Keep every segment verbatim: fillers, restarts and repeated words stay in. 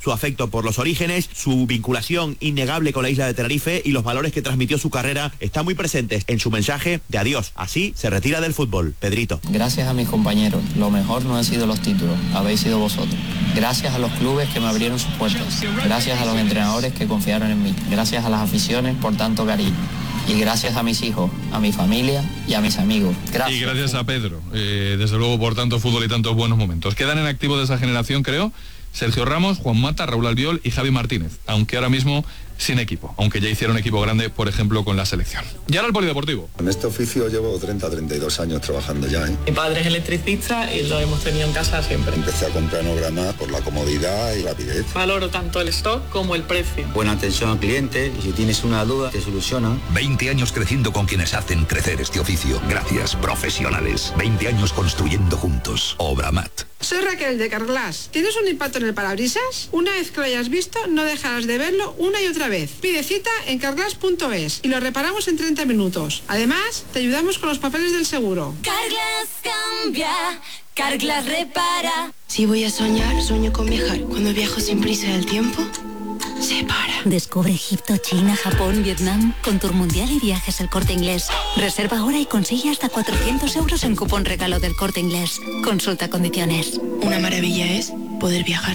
su afecto por los orígenes, su vinculación innegable con la isla de Tenerife y los valores que transmitió su carrera están muy presentes en su mensaje de adiós. Así se retira del fútbol. Pedrito. Gracias a mis compañeros, lo mejor no han sido los títulos, habéis sido vosotros. Gracias a los clubes que me abrieron sus puertas. Gracias a los entrenadores que confiaron en mí. Gracias a las aficiones por tanto cariño. Y gracias a mis hijos, a mi familia y a mis amigos. Gracias. Y gracias a Pedro, eh, desde luego por tanto fútbol y tantos buenos momentos. Quedan en activo de esa generación, creo, Sergio Ramos, Juan Mata, Raúl Albiol y Javi Martínez, aunque ahora mismo sin equipo, aunque ya hicieron equipo grande, por ejemplo, con la selección. Y ahora el polideportivo. En este oficio llevo treinta, treinta y dos años trabajando ya, ¿eh? Mi padre es electricista y lo hemos tenido en casa siempre. Empecé a comprar Nograma por la comodidad y rapidez. Valoro tanto el stock como el precio. Buena atención al cliente y si tienes una duda te solucionan. veinte años creciendo con quienes hacen crecer este oficio. Gracias, profesionales. veinte años construyendo juntos. Obramat. Soy Raquel de Carglass. ¿Tienes un impacto en el parabrisas? Una vez que lo hayas visto, no dejarás de verlo una y otra vez. Pide cita en carglass punto es y lo reparamos en treinta minutos. Además, te ayudamos con los papeles del seguro. Carglass cambia, Carglass repara. Si voy a soñar, sueño con viajar. Cuando viajo sin prisa del tiempo, se para. Descubre Egipto, China, Japón, Vietnam con Tour Mundial y Viajes El Corte Inglés. Reserva ahora y consigue hasta cuatrocientos euros en cupón regalo del Corte Inglés. Consulta condiciones. Una maravilla es poder viajar.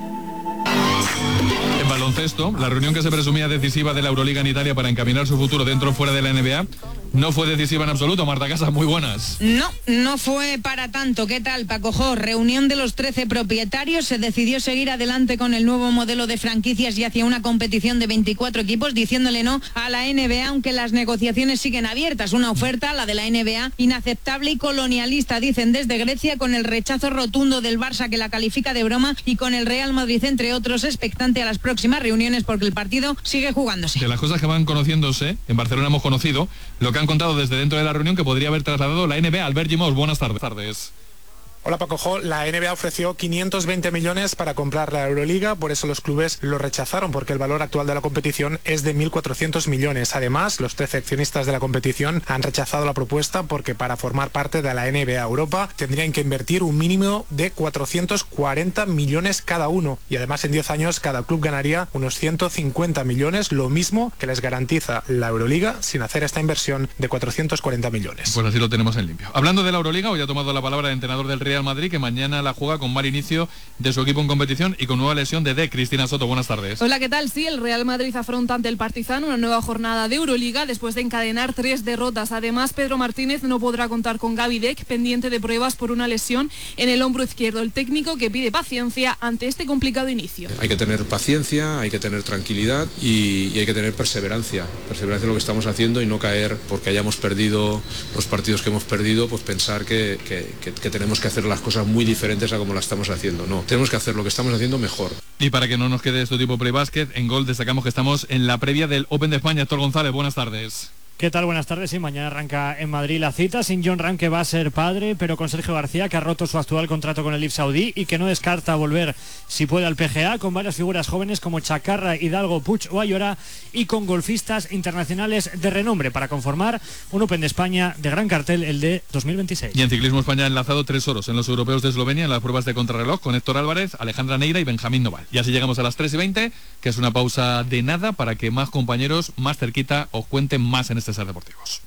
En baloncesto, la reunión que se presumía decisiva de la Euroliga en Italia para encaminar su futuro dentro o fuera de la N B A no fue decisiva en absoluto. Marta Casas, muy buenas. No, no fue para tanto. ¿Qué tal, Paco Jo? Reunión de los trece propietarios. Se decidió seguir adelante con el nuevo modelo de franquicias y hacia una competición de veinticuatro equipos, diciéndole no a la N B A, aunque las negociaciones siguen abiertas. Una oferta, la de la N B A, inaceptable y colonialista, dicen desde Grecia, con el rechazo rotundo del Barça, que la califica de broma, y con el Real Madrid, entre otros, expectante a las próximas reuniones porque el partido sigue jugándose. De las cosas que van conociéndose, en Barcelona hemos conocido lo que han contado desde dentro de la reunión que podría haber trasladado la N B A. Albert Gimos, buenas tardes. Hola Paco Jo, la N B A ofreció quinientos veinte millones para comprar la Euroliga, por eso los clubes lo rechazaron, porque el valor actual de la competición es de mil cuatrocientos millones. Además, los trece accionistas de la competición han rechazado la propuesta porque para formar parte de la N B A Europa tendrían que invertir un mínimo de cuatrocientos cuarenta millones cada uno, y además en diez años cada club ganaría unos ciento cincuenta millones, lo mismo que les garantiza la Euroliga sin hacer esta inversión de cuatrocientos cuarenta millones. Pues así lo tenemos en limpio. Hablando de la Euroliga, hoy ha tomado la palabra el entrenador del Real Madrid, que mañana la juega con mal inicio de su equipo en competición y con nueva lesión de D. Cristina Soto, buenas tardes. Hola, ¿qué tal? Sí, el Real Madrid afronta ante el Partizan una nueva jornada de Euroliga después de encadenar tres derrotas. Además, Pedro Martínez no podrá contar con Gaby Deck, pendiente de pruebas por una lesión en el hombro izquierdo. El técnico que pide paciencia ante este complicado inicio. Hay que tener paciencia, hay que tener tranquilidad y, y hay que tener perseverancia. Perseverancia en lo que estamos haciendo y no caer porque hayamos perdido los partidos que hemos perdido, pues pensar que, que, que, que tenemos que hacer las cosas muy diferentes a como la estamos haciendo. No, tenemos que hacer lo que estamos haciendo mejor. Y para que no nos quede esto tipo pre-básquet, en Gol destacamos que estamos en la previa del Open de España. Héctor González, buenas tardes. ¿Qué tal? Buenas tardes. Sí, mañana arranca en Madrid la cita sin John Ram, que va a ser padre, pero con Sergio García, que ha roto su actual contrato con el I F Saudí y que no descarta volver, si puede, al P G A, con varias figuras jóvenes como Chacarra, Hidalgo, Puig o Ayora, y con golfistas internacionales de renombre para conformar un Open de España de gran cartel, el de dos mil veintiséis. Y en ciclismo, España ha enlazado tres oros en los europeos de Eslovenia en las pruebas de contrarreloj con Héctor Álvarez, Alejandra Neira y Benjamín Noval. Y así llegamos a las tres y veinte, que es una pausa de nada para que más compañeros más cerquita os cuenten más en este Ser Deportivos.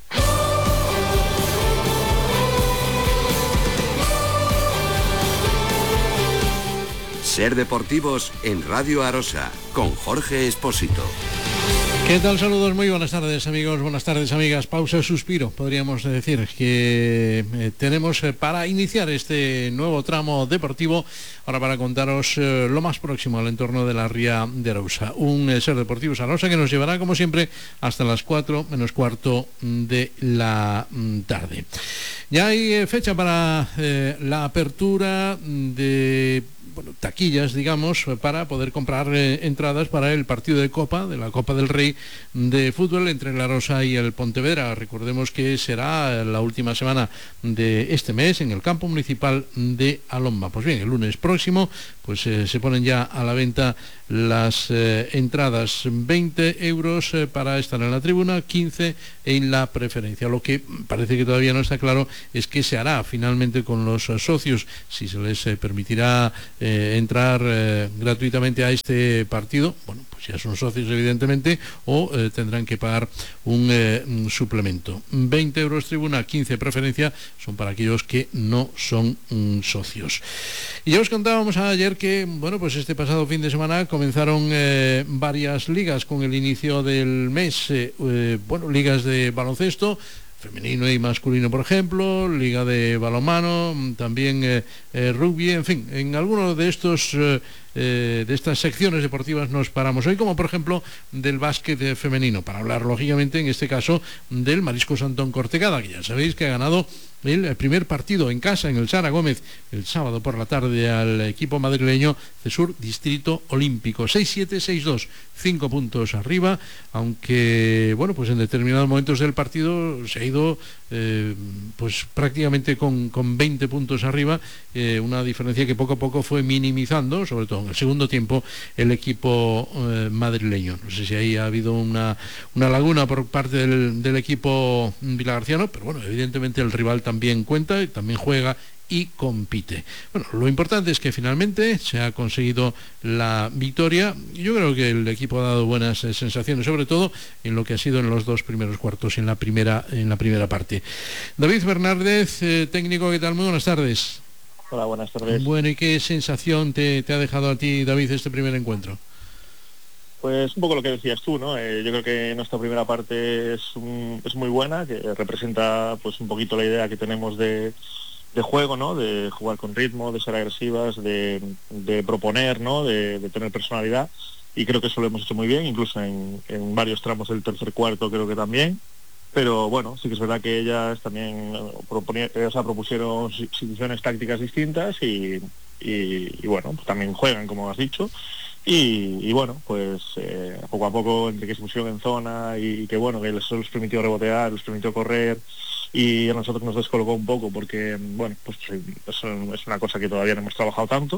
Ser Deportivos en Radio Arosa con Jorge Espósito. ¿Qué tal? Saludos, muy buenas tardes amigos, buenas tardes amigas. Pausa, suspiro, podríamos decir que eh, tenemos eh, para iniciar este nuevo tramo deportivo, ahora para contaros eh, lo más próximo al entorno de la Ría de Arousa. Un eh, Ser Deportivos Arousa que nos llevará, como siempre, hasta las cuatro menos cuarto de la mm, tarde. Ya hay eh, fecha para eh, la apertura de... bueno, taquillas, digamos, para poder comprar eh, entradas para el partido de Copa, de la Copa del Rey de fútbol entre la Arosa y el Pontevedra. Recordemos que será la última semana de este mes en el campo municipal de Alomba. Pues bien, el lunes próximo pues eh, se ponen ya a la venta las eh, entradas, veinte euros eh, para estar en la tribuna, quince en la preferencia. Lo que parece que todavía no está claro es qué se hará finalmente con los eh, socios, si se les eh, permitirá eh, entrar eh, gratuitamente a este partido, bueno, pues ya son socios evidentemente, o eh, tendrán que pagar un, eh, un suplemento. veinte euros tribuna, quince preferencia, son para aquellos que no son mm, socios. Y ya os contábamos ayer que, bueno, pues este pasado fin de semana comenzaron eh, varias ligas con el inicio del mes, eh, eh, bueno, ligas de baloncesto, femenino y masculino, por ejemplo, liga de balonmano, también eh, eh, rugby, en fin, en algunos de estos eh, eh, de estas secciones deportivas nos paramos hoy, como por ejemplo del básquet femenino, para hablar lógicamente en este caso del Mariscos Antón Cortegada, que ya sabéis que ha ganado el primer partido en casa en el Sara Gómez el sábado por la tarde al equipo madrileño Cesur Distrito Olímpico, seis siete, seis dos, cinco puntos arriba, aunque bueno, pues en determinados momentos del partido se ha ido eh, pues prácticamente con, con veinte puntos arriba, eh, una diferencia que poco a poco fue minimizando, sobre todo en el segundo tiempo, el equipo eh, madrileño. No sé si ahí ha habido una, una laguna por parte del, del equipo vilagarciano, pero bueno, evidentemente el rival también también cuenta, también juega y compite. Bueno, lo importante es que finalmente se ha conseguido la victoria. Yo creo que el equipo ha dado buenas eh, sensaciones, sobre todo en lo que ha sido en los dos primeros cuartos, en la primera, en la primera parte. David Bernárdez, eh, técnico, ¿qué tal? Muy buenas tardes. Hola, buenas tardes. Bueno, ¿y qué sensación te, te ha dejado a ti, David, este primer encuentro? Pues un poco lo que decías tú, ¿no? Eh, yo creo que nuestra primera parte es, un, es muy buena, que representa pues un poquito la idea que tenemos de, de juego, ¿no? De jugar con ritmo, de ser agresivas, de, de proponer, ¿no? De, de tener personalidad, y creo que eso lo hemos hecho muy bien, incluso en, en varios tramos del tercer cuarto creo que también. Pero bueno, sí que es verdad que ellas también proponían, o sea, propusieron situaciones tácticas distintas y, y, y bueno, pues también juegan, como has dicho. Y, y bueno, pues eh, poco a poco, entre que se pusieron en zona y que bueno, que eso les permitió rebotear, les permitió correr, y a nosotros nos descolocó un poco porque, bueno, pues eso es una cosa que todavía no hemos trabajado tanto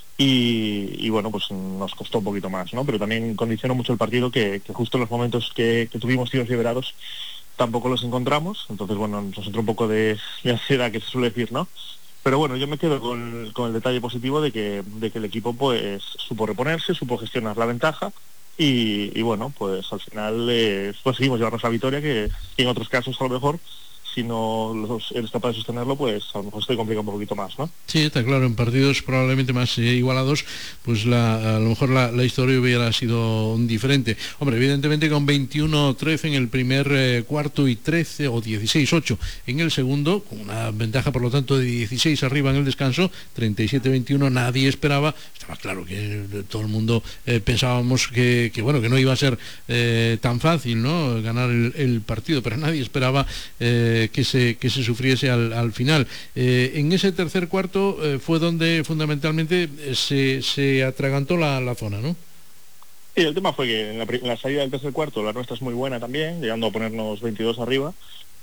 y, y bueno, pues nos costó un poquito más, ¿no? Pero también condicionó mucho el partido que, que justo en los momentos que, que tuvimos tiros liberados tampoco los encontramos, entonces bueno, nos entró un poco de, de ansiedad, que se suele decir, ¿no? Pero bueno, yo me quedo con, con el detalle positivo de que, de que el equipo pues supo reponerse, supo gestionar la ventaja y, y bueno, pues al final eh, conseguimos llevarnos la victoria, que, que en otros casos a lo mejor, si no los, eres capaz de sostenerlo, pues a lo mejor se complica un poquito más, ¿no? Sí, está claro, en partidos probablemente más eh, igualados, pues la, a lo mejor la, la historia hubiera sido diferente. Hombre, evidentemente con veintiuno trece en el primer eh, cuarto y trece o dieciséis ocho en el segundo, con una ventaja por lo tanto de dieciséis arriba en el descanso, treinta y siete veintiuno, nadie esperaba, estaba claro que todo el mundo eh, pensábamos que, que bueno, que no iba a ser eh, tan fácil, ¿no?, ganar el, el partido, pero nadie esperaba eh, que se que se sufriese al, al final. Eh, en ese tercer cuarto eh, fue donde fundamentalmente eh, se, se atragantó la, la zona, ¿no? Sí, el tema fue que en la, en la salida del tercer cuarto la nuestra es muy buena también, llegando a ponernos veintidós arriba,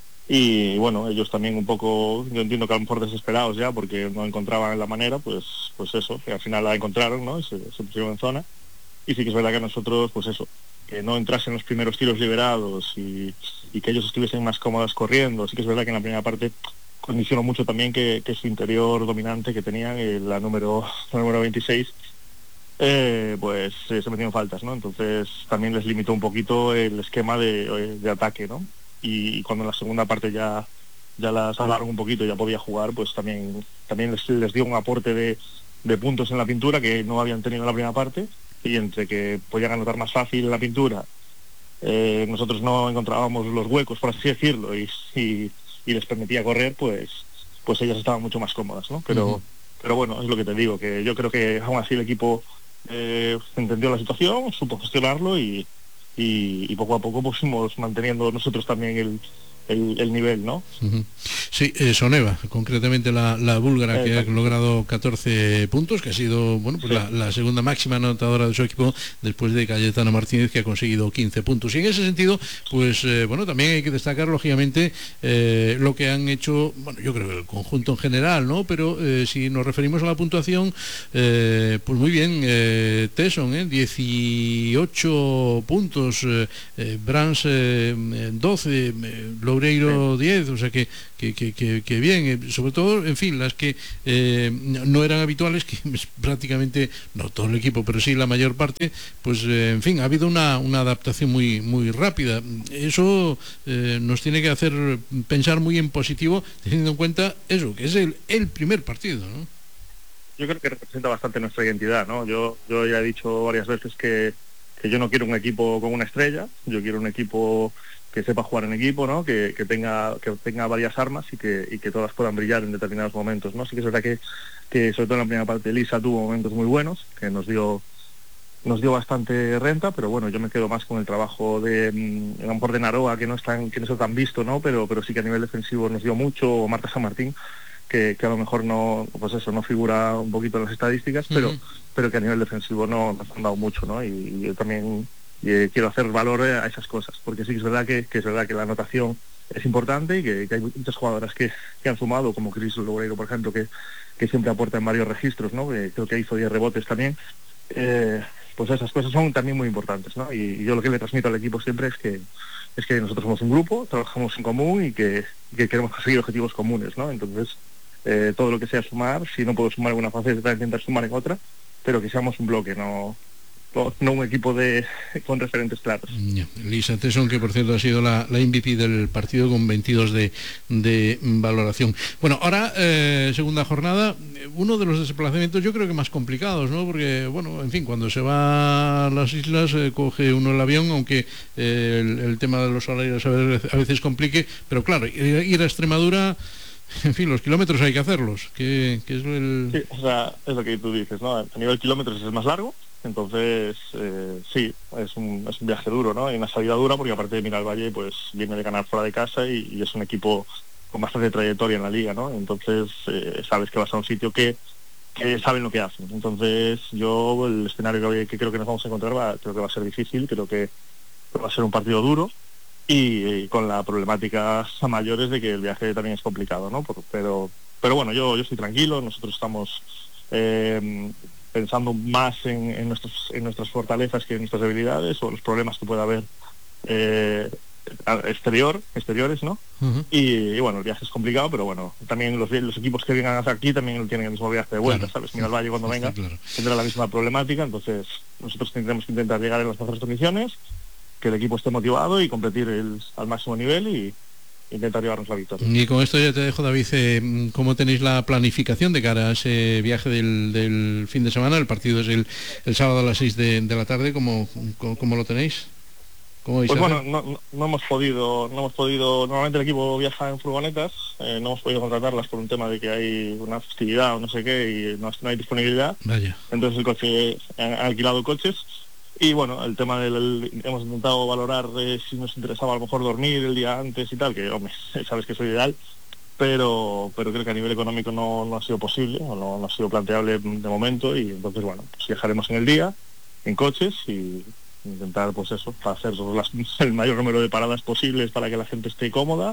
y bueno, ellos también un poco, yo entiendo que a lo mejor desesperados ya porque no encontraban la manera, pues pues eso, que al final la encontraron, ¿no? Y se, se pusieron en zona, y sí que es verdad que nosotros, pues eso, que no entrasen los primeros tiros liberados y, y que ellos estuviesen más cómodas corriendo. Sí que es verdad que en la primera parte condicionó mucho también que, que su interior dominante que tenían, eh, la número la número veintiséis, eh, pues eh, se metieron faltas, ¿no? Entonces también les limitó un poquito el esquema de, de ataque, ¿no? Y cuando en la segunda parte ya ya las hablaron un poquito, ya podía jugar, pues también también les, les dio un aporte de, de puntos en la pintura que no habían tenido en la primera parte, y entre que podían anotar más fácil la pintura, eh, nosotros no encontrábamos los huecos, por así decirlo, y, y, y les permitía correr, pues pues ellas estaban mucho más cómodas, ¿no? Pero uh-huh. pero bueno, es lo que te digo, que yo creo que aún así el equipo eh, entendió la situación, supo gestionarlo y, y, y poco a poco pues fuimos manteniendo nosotros también el, el, el nivel, ¿no? Uh-huh. Sí, eh, Soneva, concretamente la, la búlgara, que Exacto. ha logrado catorce puntos, que ha sido bueno pues sí. la, la segunda máxima anotadora de su equipo, después de Cayetana Martínez, que ha conseguido quince puntos. Y en ese sentido, pues eh, bueno, también hay que destacar, lógicamente, eh, lo que han hecho, bueno, yo creo que el conjunto en general, ¿no? Pero eh, si nos referimos a la puntuación, eh, pues muy bien, eh, Tesson, eh, dieciocho puntos, eh, eh, Brans eh, doce, eh, Loureiro diez, o sea que, que, que, que, que bien, eh, sobre todo, en fin, las que eh, no eran habituales, que es prácticamente, no todo el equipo, pero sí la mayor parte, pues eh, en fin, ha habido una, una adaptación muy, muy rápida. Eso eh, nos tiene que hacer pensar muy en positivo, teniendo en cuenta eso, que es el, el primer partido, ¿no? Yo creo que representa bastante nuestra identidad, ¿no? Yo, yo ya he dicho varias veces que, que yo no quiero un equipo con una estrella, yo quiero un equipo que sepa jugar en equipo, ¿no? Que, que tenga que tenga varias armas y que, y que todas puedan brillar en determinados momentos, ¿no? Sí que es verdad que, que sobre todo en la primera parte Elisa tuvo momentos muy buenos, que nos dio nos dio bastante renta, pero bueno, yo me quedo más con el trabajo de a lo mejor de Naroa, que no es tan, que no es tan visto, ¿no? Pero, pero sí que a nivel defensivo nos dio mucho, o Marta San Martín, que, que a lo mejor no, pues eso, no figura un poquito en las estadísticas, pero, uh-huh. pero que a nivel defensivo no nos han dado mucho, ¿no? Y, y yo también y quiero hacer valor a esas cosas, porque sí que es verdad que, que es verdad que la anotación es importante y que, que hay muchas jugadoras que, que han sumado, como Cris Loureiro, por ejemplo, que, que siempre aporta en varios registros, ¿no? Que creo que hizo diez rebotes también. Eh, pues esas cosas son también muy importantes, ¿no? Y, y yo lo que le transmito al equipo siempre es que es que nosotros somos un grupo, trabajamos en común y que, que queremos conseguir objetivos comunes, ¿no? Entonces, eh, todo lo que sea sumar, si no puedo sumar en una faceta, intentar sumar en otra, pero que seamos un bloque, no no un equipo de con referentes claros. Yeah. Lisa Tesson, que por cierto ha sido la, la M V P del partido con veintidós de, de valoración. Bueno, ahora eh, segunda jornada, uno de los desplazamientos yo creo que más complicados, ¿no? Porque, bueno, en fin, cuando se va a las islas eh, coge uno el avión, aunque eh, el, el tema de los horarios a veces complique, pero claro, ir a Extremadura, en fin, los kilómetros hay que hacerlos, que, que es el... Sí, o sea, es lo que tú dices, ¿no? A nivel kilómetros es el más largo. Entonces, eh, sí, es un, es un viaje duro, ¿no? Y una salida dura, porque aparte de Miralvalle, pues viene de ganar fuera de casa y, y es un equipo con bastante trayectoria en la liga, ¿no? Entonces, eh, sabes que vas a un sitio que, que saben lo que hacen. Entonces, yo, el escenario que, que creo que nos vamos a encontrar, va, creo que va a ser difícil, creo que va a ser un partido duro y, y con la problemática a mayores de que el viaje también es complicado, ¿no? Por, pero, pero bueno, yo, yo estoy tranquilo, nosotros estamos... Eh, pensando más en, en, nuestros, en nuestras fortalezas que en nuestras debilidades o los problemas que pueda haber eh, exterior, exteriores, ¿no? Uh-huh. Y, y bueno, el viaje es complicado, pero bueno, también los, los equipos que vengan hasta aquí también tienen el mismo viaje de vuelta, claro. ¿Sabes? Miralvalle cuando venga claro. tendrá la misma problemática, entonces nosotros tendremos que intentar llegar en las mejores condiciones, que el equipo esté motivado y competir el, al máximo nivel y intentar llevarnos la victoria. Y con esto ya te dejo, David, eh, ¿cómo tenéis la planificación de cara a ese viaje del, del fin de semana? El partido es el, el sábado a las seis de, de la tarde, ¿cómo, cómo, cómo lo tenéis? ¿Cómo pues bueno, no, no, no hemos podido, no hemos podido, normalmente el equipo viaja en furgonetas, eh, no hemos podido contratarlas por un tema de que hay una festividad o no sé qué y no, no hay disponibilidad. Vaya. Entonces el coche, han alquilado coches. Y bueno, el tema del... El, hemos intentado valorar eh, si nos interesaba a lo mejor dormir el día antes y tal, que hombre, sabes que soy ideal, pero pero creo que a nivel económico no, no ha sido posible, o no, no ha sido planteable de momento, y entonces bueno, pues viajaremos en el día, en coches, y intentar pues eso, hacer las, el mayor número de paradas posibles para que la gente esté cómoda,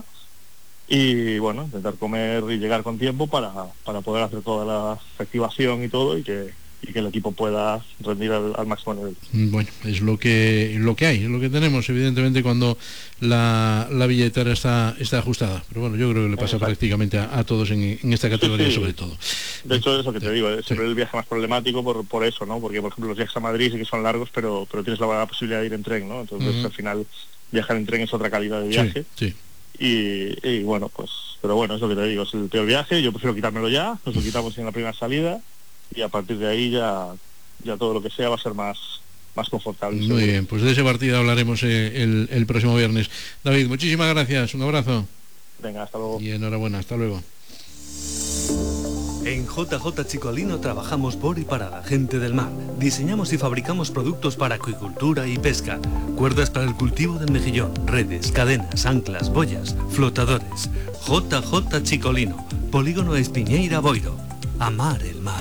y bueno, intentar comer y llegar con tiempo para, para poder hacer toda la activación y todo, y que y que el equipo pueda rendir al, al máximo nivel. Bueno, es lo que lo que hay, es lo que tenemos, evidentemente, cuando la, la billetera está está ajustada. Pero bueno, yo creo que le pasa Exacto. prácticamente a, a todos en, en esta categoría, sí, sí. sobre todo. De hecho, es lo que te digo, es sí. el viaje más problemático por, por eso, ¿no? Porque, por ejemplo, los viajes a Madrid sí que son largos, pero pero tienes la posibilidad de ir en tren, ¿no? Entonces, uh-huh. al final, viajar en tren es otra calidad de viaje. Sí, sí. Y, y bueno, pues, pero bueno, es lo que te digo, es el peor viaje, yo prefiero quitármelo ya, nos lo quitamos en la primera salida, y a partir de ahí ya ya todo lo que sea va a ser más más confortable. Muy seguro. Bien, pues de ese partido hablaremos eh, el, el próximo viernes. David, muchísimas gracias, un abrazo. Venga, hasta luego. Y enhorabuena, hasta luego. En J J Chicolino trabajamos por y para la gente del mar. Diseñamos y fabricamos productos para acuicultura y pesca, cuerdas para el cultivo del mejillón, redes, cadenas, anclas, boyas, flotadores. J J Chicolino, Polígono Espiñeira Boiro. Amar el mar.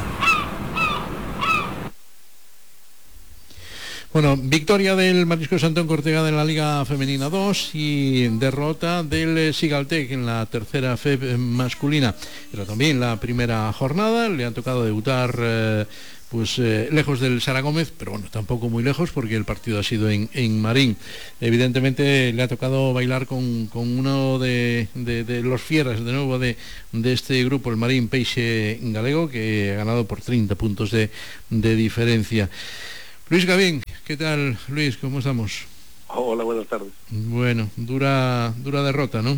Bueno, victoria del Marisco Santón Cortegada en la Liga Femenina dos y derrota del Sigaltec en la tercera F E B masculina. Pero también la primera jornada le han tocado debutar eh, pues eh, lejos del Sara Gómez, pero bueno, tampoco muy lejos porque el partido ha sido en, en Marín. Evidentemente le ha tocado bailar con, con uno de, de, de los fieras de nuevo de, de este grupo, el Marín Peixe Galego, que ha ganado por treinta puntos de, de diferencia. Luis Gavín, ¿qué tal, Luis? ¿Cómo estamos? Hola, buenas tardes. Bueno, dura dura derrota, ¿no?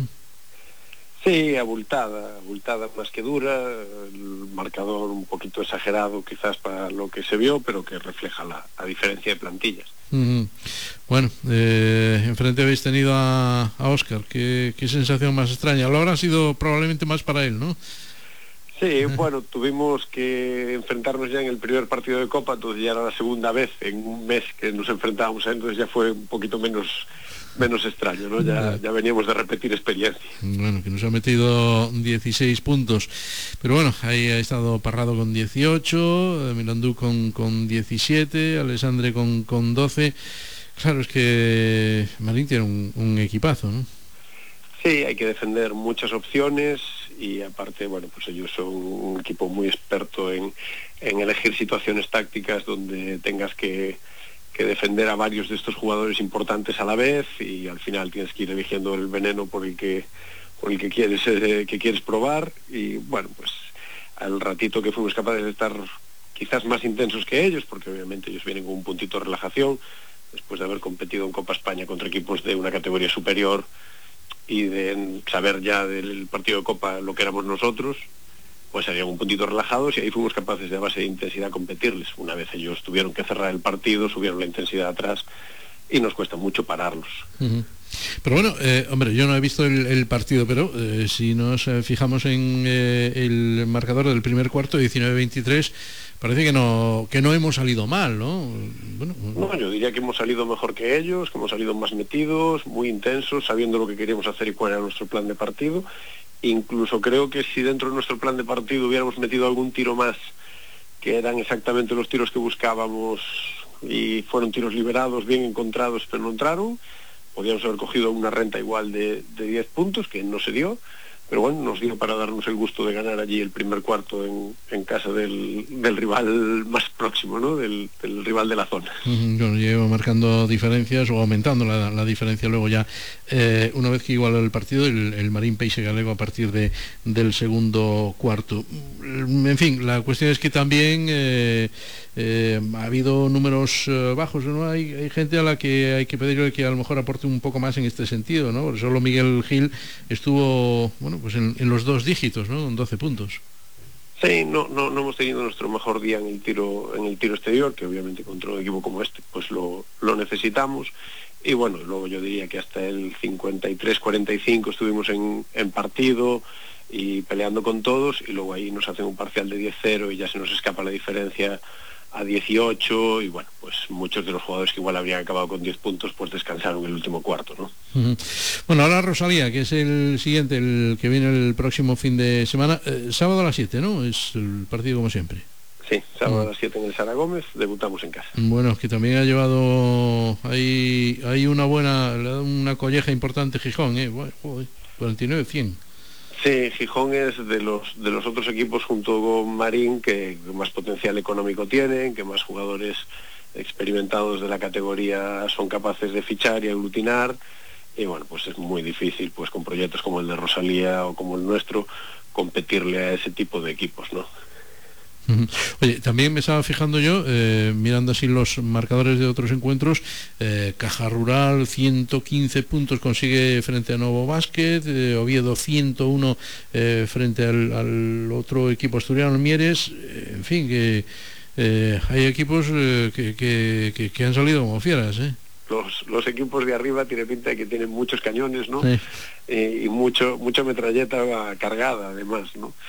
Sí, abultada, abultada más que dura, el marcador un poquito exagerado quizás para lo que se vio, pero que refleja la, la diferencia de plantillas. Uh-huh. Bueno, eh, enfrente habéis tenido a, a Óscar, ¿Qué, qué sensación más extraña. Lo habrá sido probablemente más para él, ¿no? Sí, bueno, tuvimos que enfrentarnos ya en el primer partido de Copa, entonces ya era la segunda vez en un mes que nos enfrentábamos, entonces ya fue un poquito menos menos extraño, ¿no? Ya, ya veníamos de repetir experiencia. Bueno, que nos ha metido dieciséis puntos, pero bueno, ahí ha estado Parrado con dieciocho, Milandú con, con diecisiete, Alessandre con, con doce. Claro, es que Marín tiene un, un equipazo, ¿no? Sí, hay que defender muchas opciones y aparte, bueno, pues ellos son un equipo muy experto en, en elegir situaciones tácticas donde tengas que, que defender a varios de estos jugadores importantes a la vez y al final tienes que ir eligiendo el veneno por el que por el que quieres eh, que quieres probar y bueno, pues al ratito que fuimos capaces de estar quizás más intensos que ellos, porque obviamente ellos vienen con un puntito de relajación después de haber competido en Copa España contra equipos de una categoría superior y de saber ya del partido de Copa lo que éramos nosotros, pues salían un puntito relajados y ahí fuimos capaces de a base de intensidad competirles. Una vez ellos tuvieron que cerrar el partido, subieron la intensidad atrás y nos cuesta mucho pararlos. Uh-huh. Pero bueno, eh, hombre, yo no he visto el, el partido, pero eh, si nos eh, fijamos en eh, el marcador del primer cuarto, diecinueve veintitrés, parece que no que no hemos salido mal, ¿no? Bueno, no, yo diría que hemos salido mejor que ellos, que hemos salido más metidos, muy intensos, sabiendo lo que queríamos hacer y cuál era nuestro plan de partido. Incluso creo que si dentro de nuestro plan de partido hubiéramos metido algún tiro más, que eran exactamente los tiros que buscábamos y fueron tiros liberados, bien encontrados, pero no entraron, podíamos haber cogido una renta igual de, de diez puntos, que no se dio, pero bueno, nos dio para darnos el gusto de ganar allí el primer cuarto en, en casa del, del rival más próximo, ¿no? Del, del rival de la zona. Bueno, llevo marcando diferencias o aumentando la, la diferencia luego ya, eh, una vez que igualó el partido, el, el Marín Peixe Galego a partir de, del segundo cuarto. En fin, la cuestión es que también eh, eh, ha habido números eh, bajos, ¿no? Hay, hay gente a la que hay que pedirle que a lo mejor aporte un poco más en este sentido, ¿no? Por solo Miguel Gil estuvo, bueno, pues en, en los dos dígitos, ¿no? Con doce puntos. Sí, no, no, no hemos tenido nuestro mejor día en el tiro, en el tiro exterior, que obviamente contra un equipo como este, pues lo, lo necesitamos. Y bueno, luego yo diría que hasta el cincuenta y tres cuarenta y cinco estuvimos en, en partido y peleando con todos, y luego ahí nos hacen un parcial de diez cero y ya se nos escapa la diferencia a dieciocho, y bueno, pues muchos de los jugadores que igual habrían acabado con diez puntos pues descansaron el último cuarto, ¿no? Uh-huh. Bueno, ahora Rosalía, que es el siguiente, el que viene el próximo fin de semana, eh, sábado a las siete, ¿no? Es el partido como siempre. Sí, sábado uh-huh. a las siete en el Sara Gómez, debutamos en casa. Bueno, que también ha llevado hay, hay una buena, una colleja importante Gijón, ¿eh? Bueno, joder, cuarenta y nueve cien. Sí, Gijón es de los de los otros equipos junto con Marín que más potencial económico tienen, que más jugadores experimentados de la categoría son capaces de fichar y aglutinar, y bueno, pues es muy difícil pues con proyectos como el de Rosalía o como el nuestro competirle a ese tipo de equipos, ¿no? Oye, también me estaba fijando yo, eh, mirando así los marcadores de otros encuentros, eh, Caja Rural ciento quince puntos consigue frente a Novo Basket, eh, Oviedo ciento uno eh, frente al, al otro equipo asturiano, Mieres, eh, en fin, que eh, hay equipos eh, que, que, que, que han salido como fieras, ¿eh? Los, los equipos de arriba tiene pinta de que tienen muchos cañones, ¿no? Sí. Eh, y mucho mucha metralleta cargada, además, ¿no?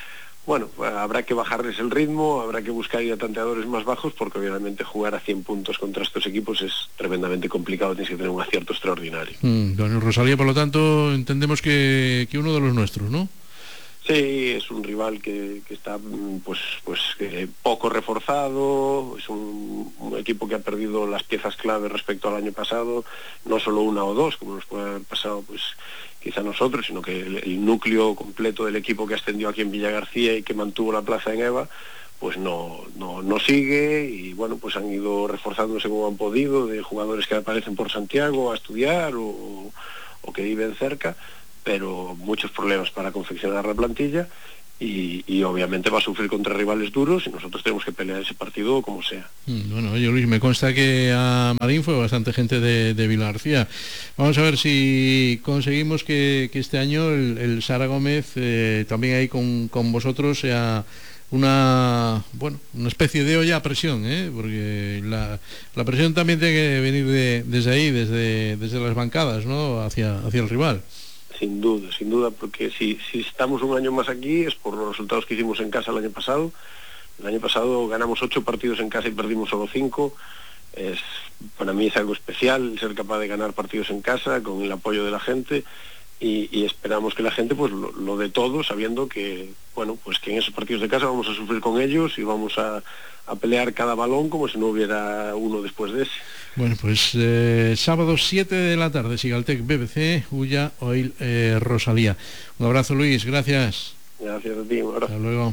bueno, habrá que bajarles el ritmo, habrá que buscar ir a tanteadores más bajos, porque obviamente jugar a cien puntos contra estos equipos es tremendamente complicado, tienes que tener un acierto extraordinario. Mm, don Rosalía, por lo tanto, entendemos que, que uno de los nuestros, ¿no? Sí, es un rival que, que está pues pues eh, poco reforzado, es un, un equipo que ha perdido las piezas clave respecto al año pasado, no solo una o dos, como nos puede haber pasado pues quizá a nosotros, sino que el, el núcleo completo del equipo que ascendió aquí en Villa García y que mantuvo la plaza en EVA, pues no, no, no sigue, y bueno, pues han ido reforzándose como han podido, de jugadores que aparecen por Santiago a estudiar o, o que viven cerca, pero muchos problemas para confeccionar la plantilla y, y obviamente va a sufrir contra rivales duros y nosotros tenemos que pelear ese partido como sea. Mm, bueno, oye Luis, me consta que a Marín fue bastante gente de, de Villa García. Vamos a ver si conseguimos que, que este año el, el Sara Gómez eh, también ahí con, con vosotros sea una bueno una especie de olla a presión, ¿eh? Porque la, la presión también tiene que venir de, desde ahí, desde, desde las bancadas, ¿no? Hacia, hacia el rival. Sin duda, sin duda, porque si, si estamos un año más aquí es por los resultados que hicimos en casa el año pasado. El año pasado ganamos ocho partidos en casa y perdimos solo cinco. Es, para mí es algo especial ser capaz de ganar partidos en casa con el apoyo de la gente y, y esperamos que la gente pues lo, lo dé todo, sabiendo que bueno pues que en esos partidos de casa vamos a sufrir con ellos y vamos a, a pelear cada balón como si no hubiera uno después de ese. Bueno, pues eh, sábado siete de la tarde, Sigaltec B B C, Ulla Oil eh, Rosalía. Un abrazo, Luis, gracias. Gracias a ti, un abrazo. Hasta luego.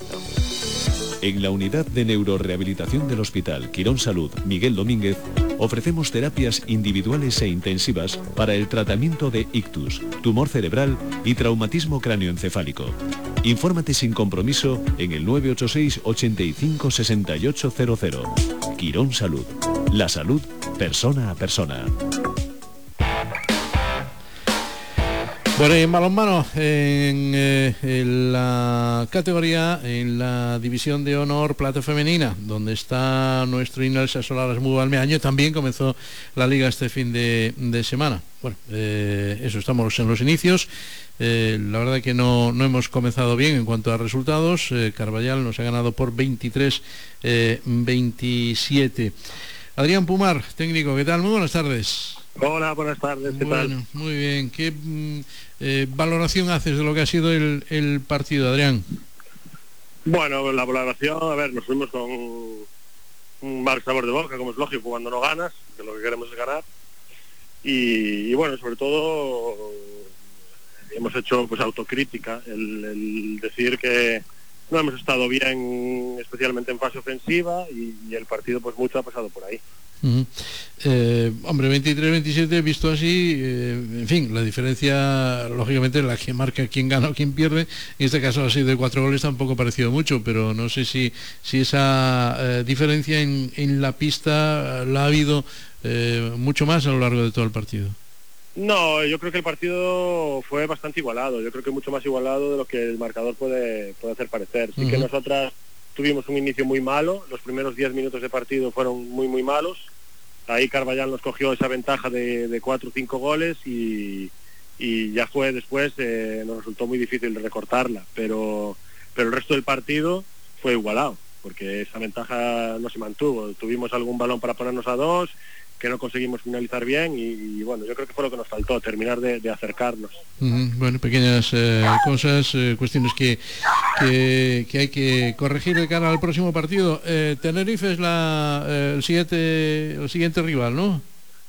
En la unidad de neurorehabilitación del Hospital Quirón Salud Miguel Domínguez ofrecemos terapias individuales e intensivas para el tratamiento de ictus, tumor cerebral y traumatismo cráneoencefálico. Infórmate sin compromiso en el nueve ocho seis, ochenta y cinco, sesenta y ocho cero cero. Quirón Salud. La salud persona a persona. Bueno, y en balonmano, en, eh, en la categoría, en la división de honor plata femenina, donde está nuestro Inelsa Solares Muy Balmeaño, también comenzó la liga este fin de, de semana. Bueno, eh, eso, estamos en los inicios. Eh, la verdad que no, no hemos comenzado bien en cuanto a resultados. eh, Carballal nos ha ganado por veintitrés veintisiete. Adrián Pumar, técnico, ¿qué tal? Muy buenas tardes. Hola, buenas tardes, ¿qué bueno, tal? Muy bien. ¿Qué eh, valoración haces de lo que ha sido el, el partido, Adrián? Bueno, la valoración, a ver, nos fuimos con un mal sabor de boca, como es lógico, cuando no ganas, que lo que queremos es ganar. Y, y bueno, sobre todo hemos hecho pues autocrítica, el, el decir que no hemos estado bien, especialmente en fase ofensiva, y, y el partido pues mucho ha pasado por ahí. Uh-huh. eh, hombre, veintitrés veintisiete visto así, eh, en fin, la diferencia lógicamente la que marca quién gana o quién pierde. En este caso así de cuatro goles tampoco ha parecido mucho, pero no sé si, si esa eh, diferencia en, en la pista la ha habido eh, mucho más a lo largo de todo el partido. No, yo creo que el partido fue bastante igualado, yo creo que mucho más igualado de lo que el marcador puede, puede hacer parecer. Sí, uh-huh. Que nosotras tuvimos un inicio muy malo, los primeros diez minutos de partido fueron muy muy malos, ahí Carballal nos cogió esa ventaja de, de cuatro o cinco goles y, y ya fue después, eh, nos resultó muy difícil de recortarla, pero, pero el resto del partido fue igualado, porque esa ventaja no se mantuvo, tuvimos algún balón para ponernos a dos, que no conseguimos finalizar bien y, y bueno, yo creo que fue lo que nos faltó, terminar de, de acercarnos. Uh-huh. Bueno, pequeñas eh, cosas, eh, cuestiones que, que, que hay que corregir de cara al próximo partido. Eh, Tenerife es la, eh, el, siguiente, el siguiente rival, ¿no?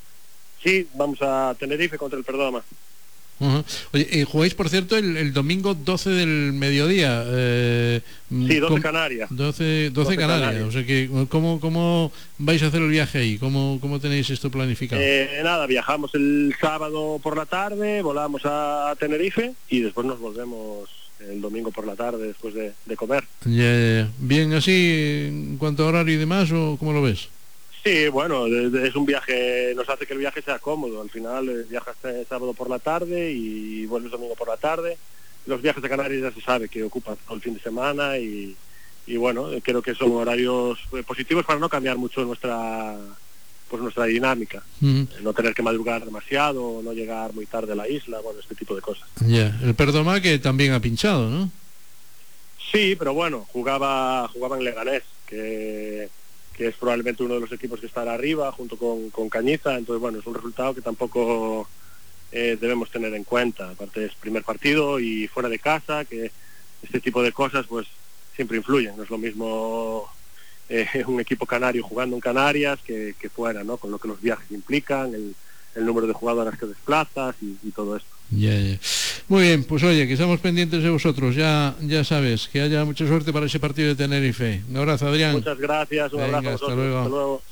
Sí, vamos a Tenerife contra el Perdomo. Uh-huh. Oye, eh, jugáis por cierto el, el domingo doce del mediodía. Eh, sí, doce Canarias. doce, doce Canarias. Canarias. O sea que, ¿cómo, ¿cómo vais a hacer el viaje ahí? ¿Cómo, cómo tenéis esto planificado? Eh, nada, viajamos el sábado por la tarde, volamos a Tenerife y después nos volvemos el domingo por la tarde después de, de comer. Yeah, ¿bien así en cuanto a horario y demás o cómo lo ves? Sí, bueno, es un viaje, nos hace que el viaje sea cómodo. Al final viajas este sábado por la tarde y vuelves domingo por la tarde. Los viajes a Canarias ya se sabe que ocupan todo el fin de semana y, y bueno, creo que son horarios positivos para no cambiar mucho nuestra pues nuestra dinámica. Uh-huh. No tener que madrugar demasiado, no llegar muy tarde a la isla, bueno, este tipo de cosas. Ya, yeah. El Perdomo que también ha pinchado, ¿no? Sí, pero bueno, jugaba jugaba en Leganés, que, que es probablemente uno de los equipos que estará arriba, junto con, con Cañiza, entonces bueno, es un resultado que tampoco eh, debemos tener en cuenta. Aparte es primer partido y fuera de casa, que este tipo de cosas pues siempre influyen, no es lo mismo eh, un equipo canario jugando en Canarias que, que fuera, ¿no? Con lo que los viajes implican, el, el número de jugadoras que desplazas y, y todo esto. Ya, ya. Muy bien, pues oye, que estamos pendientes de vosotros, ya ya sabes, que haya mucha suerte para ese partido de Tenerife. Un abrazo, Adrián. Muchas gracias, un Venga, abrazo a vosotros. hasta luego. Hasta luego.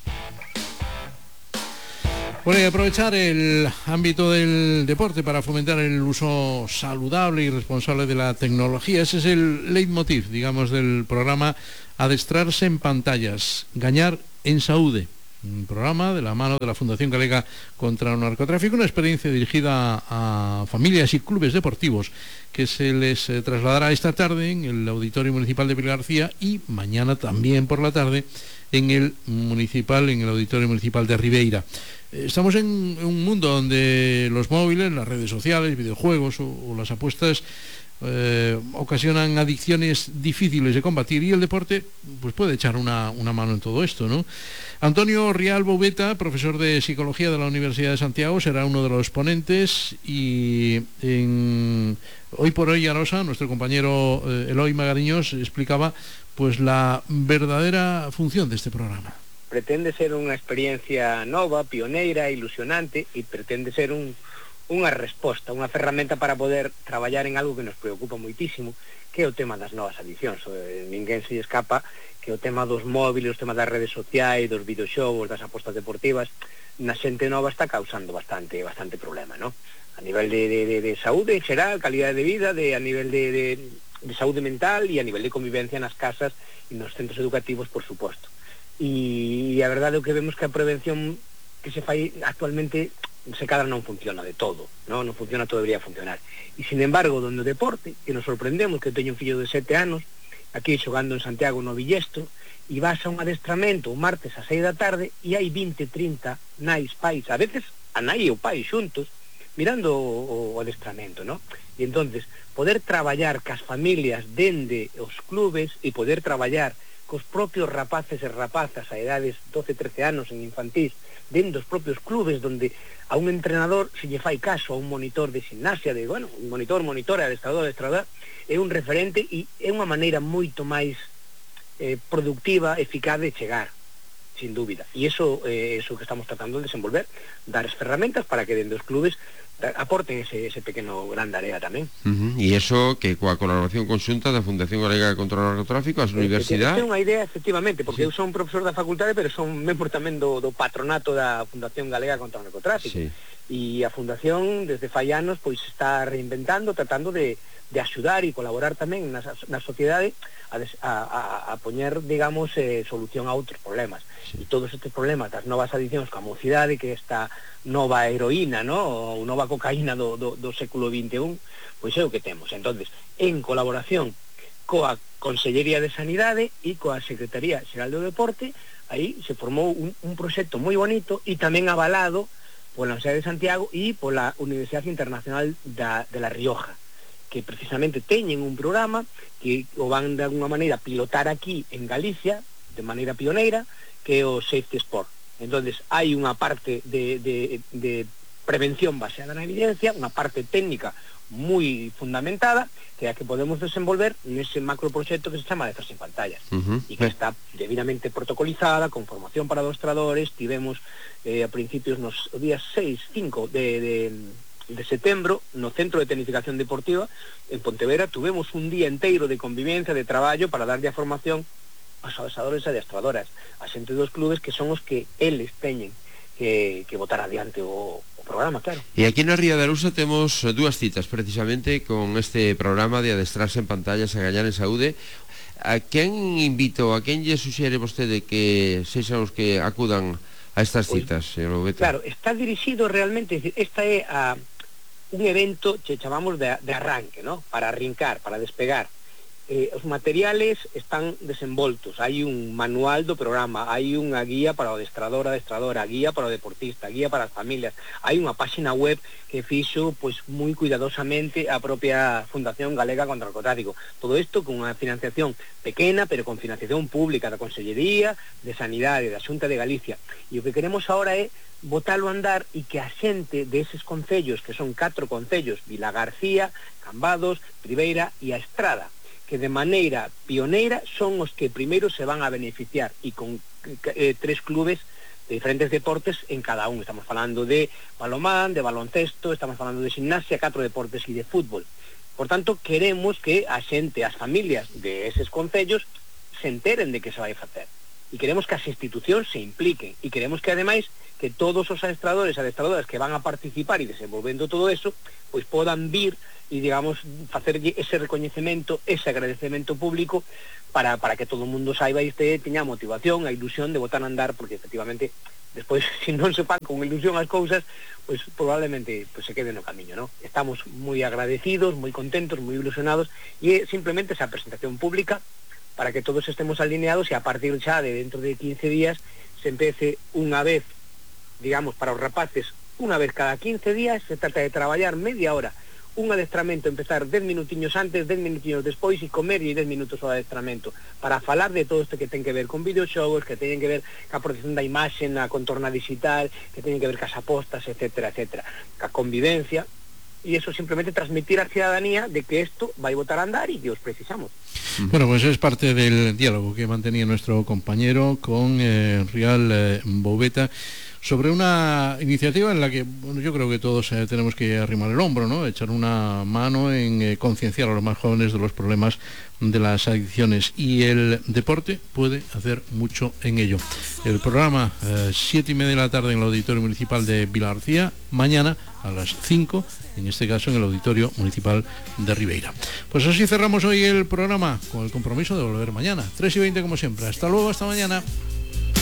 Bueno, y aprovechar el ámbito del deporte para fomentar el uso saludable y responsable de la tecnología. Ese es el leitmotiv, digamos, del programa Adestrarse en Pantallas, Gañar en Saúde. Un programa de la mano de la Fundación Galega contra el Narcotráfico, una experiencia dirigida a familias y clubes deportivos que se les eh, trasladará esta tarde en el Auditorio Municipal de Vilagarcía y mañana también por la tarde en el municipal, en el Auditorio Municipal de Ribeira. Estamos en un mundo donde los móviles, las redes sociales, videojuegos o, o las apuestas Eh, ocasionan adicciones difíciles de combatir y el deporte pues puede echar una, una mano en todo esto, ¿no? Antonio Rial Boubeta, profesor de Psicología de la Universidad de Santiago, será uno de los ponentes y en Hoy por Hoy Arosa, nuestro compañero eh, Eloy Magariños explicaba pues la verdadera función de este programa. Pretende ser unha experiencia nova, pioneira, ilusionante e pretende ser un unha resposta, unha ferramenta para poder traballar en algo que nos preocupa moitísimo, que é o tema das novas adiccións. Ninguén se escapa que o tema dos móviles, o tema das redes sociais, dos videoxogos, das apostas deportivas, na xente nova está causando bastante bastante problema, ¿no? A nivel de, de, de, de saúde en xeral, calidade de vida, de, a nivel de, de, de saúde mental e a nivel de convivencia nas casas e nos centros educativos, por suposto. E a verdade é que vemos que a prevención que se fai actualmente se cadra non funciona de todo, non, non funciona, todo debería funcionar. E sin embargo, donde o deporte, que nos sorprendemos, que teño un fillo de sete anos, aquí xogando en Santiago no Villestro, e vas a un adestramento o martes a seis da tarde e hai vinte, trinta nais, pais, a veces a nai e o pai xuntos, mirando o, o adestramento, non? E entonces, poder traballar cas familias dende os clubes e poder traballar cos propios rapaces e rapazas a edades doce, trece anos en infantís, dentro dos propios clubes donde a un entrenador se lle fai caso a un monitor de gimnasia, de, bueno, un monitor, monitora, adestrador, adestrador, é un referente e é unha maneira moito máis eh, productiva, eficaz de chegar, sin dúbida. E iso é eh, iso que estamos tratando de desenvolver, dar as ferramentas para que dentro dos clubes aporten ese, ese pequeno gran área tamén. Uh-huh. E iso que coa colaboración conxunta da Fundación Galega contra o Narcotráfico, as universidades... É unha idea, efectivamente, porque sí. Eu son profesor da facultade, pero son membro tamén do, do patronato da Fundación Galega contra o Narcotráfico. Sí. E a Fundación, desde fai anos, pois está reinventando, tratando de, de axudar e colaborar tamén na, na sociedade a, a, a, a poñer, digamos, eh, solución a outros problemas. Sí. E todos estes problemas das novas adiccións coa mocidade, que esta nova heroína, no? Ou nova cocaína do, do, do século vinte e un, pois é o que temos. Entonces, en colaboración coa Consellería de Sanidade e coa Secretaría Xeral do Deporte, aí se formou un, un proxecto moi bonito e tamén avalado pola Universidade de Santiago e pola Universidade Internacional da, de La Rioja, que precisamente teñen un programa que o van de alguna maneira pilotar aquí en Galicia de maneira pioneira, que é o Safety Sport. Entonces hai unha parte de, de, de prevención baseada na evidencia, unha parte técnica moi fundamentada, que é a que podemos desenvolver nese macroproxecto que se chama Adestrarse en Pantallas, uh-huh. e que está debidamente protocolizada, con formación para adestradores. Tivemos eh, a principios nos días seis, cinco de, de, de setembro no Centro de Tecnificación Deportiva en Pontevedra, tuvemos un día enteiro de convivencia, de traballo para darlle a formación aos adestradores e adestradoras, a xente dos clubes, que son os que eles teñen que, que botar adiante o, o programa, claro. E aquí na Ría de Arousa temos dúas citas precisamente con este programa de Adestrarse en Pantallas a Gañar en Saúde. A quen invito, a quen lle suxere vostede que sexan os que acudan a estas citas, pues, señor Boubeta? Claro, está dirixido realmente, esta é a, un evento que chamamos de, de arranque, ¿no? Para arrincar, para despegar. Eh, os materiales están desenvoltos, hai un manual do programa, hai unha guía para o adestrador, adestradora, guía para o deportista, guía para as familias, hai unha páxina web que fixo pois moi cuidadosamente a propia Fundación Galega contra o Narcotráfico. Todo isto con unha financiación pequena, pero con financiación pública da Consellería de Sanidade, da Xunta de Galicia. E o que queremos agora é botalo a andar e que a xente deses concellos, que son catro concellos, Vilagarcía, Cambados, Ribeira e a Estrada, que de maneira pioneira son os que primeiro se van a beneficiar, e con eh, tres clubes de diferentes deportes en cada un. Estamos falando de balonmán, de baloncesto, estamos falando de gimnasia, catro deportes e de fútbol. Por tanto, queremos que a xente, as familias de eses concellos se enteren de que se vai facer. E queremos que as institucións se impliquen, e queremos que ademais que todos os adestradores e adestradoras que van a participar e desenvolvendo todo eso, pois podan vir e, digamos, facerlle ese recoñecemento, ese agradecemento público para, para que todo o mundo saiba e este teña a motivación, a ilusión de botar a andar, porque efectivamente despois, se non se fan con ilusión as cousas, pois probablemente pois, se quede no camiño, ¿no? Estamos moi agradecidos, moi contentos, moi ilusionados, e é simplemente esa presentación pública para que todos estemos alineados e a partir xa de dentro de quince días se empece unha vez, digamos, para os rapaces, unha vez cada quince días, se trata de traballar media hora, un adestramento, empezar dez minutiños antes, dez minutiños despois e comer e dez minutos ao adestramento, para falar de todo isto que ten que ver con videoxogos, que teñen que ver ca protección da imaxe, na contorna digital, que teñen que ver cas apostas, etcétera, etcétera, ca convivencia, e eso simplemente transmitir á ciudadanía de que isto vai botar a andar e que os precisamos. Bueno, pues es parte del diálogo que mantenía nuestro compañero con eh, Rial eh, Bouveta sobre una iniciativa en la que, bueno, yo creo que todos eh, tenemos que arrimar el hombro, ¿no? Echar una mano en eh, concienciar a los más jóvenes de los problemas de las adicciones, y el deporte puede hacer mucho en ello. El programa eh, siete y media de la tarde en el Auditorio Municipal de Vilagarcía, mañana a las cinco, en este caso en el Auditorio Municipal de Ribeira. Pues así cerramos hoy el programa, con el compromiso de volver mañana, tres y veinte como siempre. Hasta luego, hasta mañana.